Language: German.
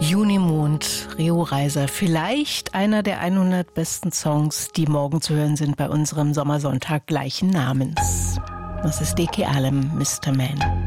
Junimond, Rio Reiser, vielleicht einer der 100 besten Songs, die morgen zu hören sind bei unserem Sommersonntag gleichen Namens. Das ist Deke Alem, Mr. Man.